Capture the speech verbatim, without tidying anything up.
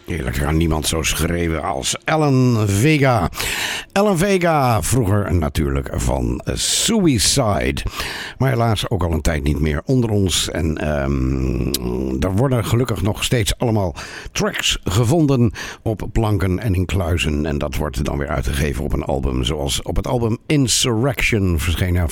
Eerlijk aan niemand zo schreeuwen als Alan Vega. Alan Vega, vroeger natuurlijk van Suicide. Maar helaas ook al een tijd niet meer onder ons. En um, er worden gelukkig nog steeds allemaal tracks gevonden op planken en in kluizen. En dat wordt dan weer uitgegeven op een album. Zoals op het album Insurrection verschenen